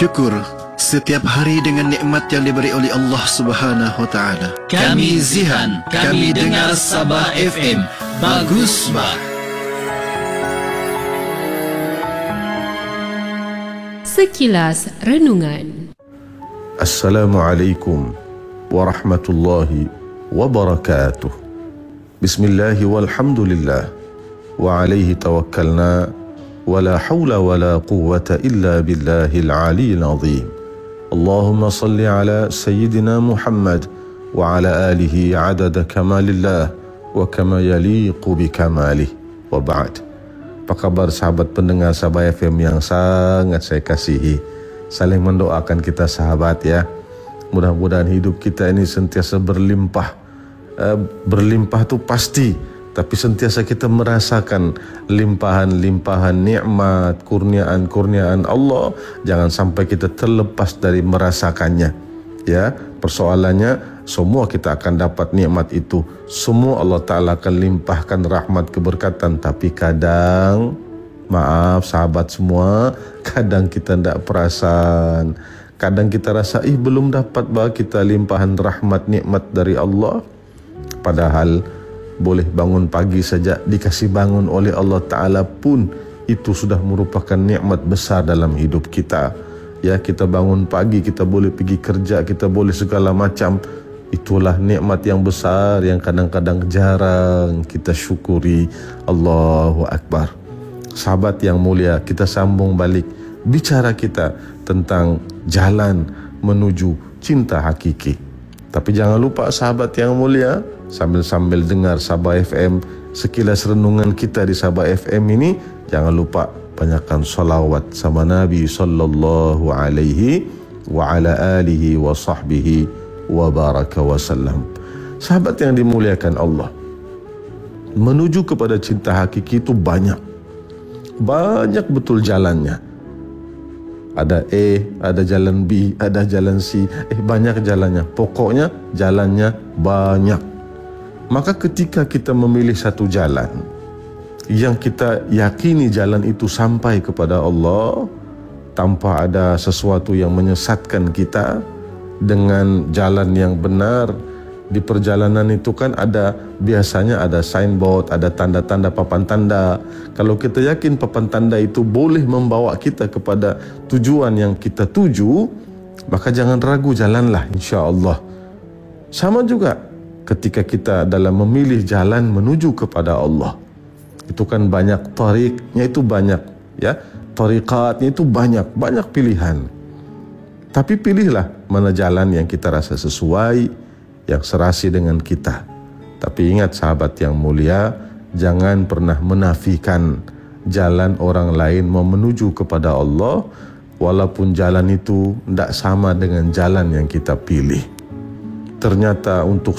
bersyukur setiap hari dengan nikmat yang diberi oleh Allah Subhanahu wa taala. Kami Zihan, kami dengar Sabah FM. Bagus bah. Sekilas Renungan. Assalamualaikum warahmatullahi wabarakatuh. Bismillahi walhamdulillah wa alaihi tawakkalna wa la hawla wa la quwwata illa billahil aliyil azim. Allahumma salli ala Sayyidina Muhammad wa ala alihi adada kamalillah wa kama yaliqu bikamalih wa ba'd. Apa kabar sahabat pendengar Sabah FM yang sangat saya kasihi? Saling mendoakan kita sahabat ya. Mudah-mudahan hidup kita ini sentiasa berlimpah. Berlimpah itu pasti, tapi sentiasa kita merasakan limpahan-limpahan nikmat, kurniaan-kurniaan Allah. Jangan sampai kita terlepas dari merasakannya. Ya, persoalannya semua kita akan dapat nikmat itu. Semua Allah Ta'ala akan limpahkan rahmat keberkatan. Tapi kadang, maaf sahabat semua, kadang kita tidak perasan. Kadang kita rasa, belum dapat bah kita limpahan rahmat nikmat dari Allah. Padahal boleh bangun pagi saja dikasih bangun oleh Allah Ta'ala pun itu sudah merupakan nikmat besar dalam hidup kita. Ya, kita bangun pagi, kita boleh pergi kerja, kita boleh segala macam. Itulah nikmat yang besar yang kadang-kadang jarang kita syukuri. Allahu Akbar. Sahabat yang mulia, kita sambung balik bicara kita tentang jalan menuju cinta hakiki. Tapi jangan lupa sahabat yang mulia, sambil-sambil dengar Sabah FM, sekilas renungan kita di Sabah FM ini, jangan lupa banyakkan salawat sama Nabi sallallahu alaihi wa ala alihi wa sahbihi wa baraka wa sallam. Sahabat yang dimuliakan Allah, menuju kepada cinta hakiki itu banyak betul jalannya. Ada ada jalan B, ada jalan C, banyak jalannya. Pokoknya jalannya banyak. Maka ketika kita memilih satu jalan yang kita yakini jalan itu sampai kepada Allah tanpa ada sesuatu yang menyesatkan kita, dengan jalan yang benar, di perjalanan itu kan biasanya ada signboard, ada tanda-tanda papan tanda. Kalau kita yakin papan tanda itu boleh membawa kita kepada tujuan yang kita tuju, maka jangan ragu, jalanlah insya-Allah. Sama juga ketika kita dalam memilih jalan menuju kepada Allah. Itu kan banyak tariqnya, itu banyak ya. Tariqatnya itu banyak pilihan. Tapi pilihlah mana jalan yang kita rasa sesuai, yang serasi dengan kita. Tapi ingat sahabat yang mulia, jangan pernah menafikan jalan orang lain mau menuju kepada Allah, walaupun jalan itu tidak sama dengan jalan yang kita pilih. Ternyata untuk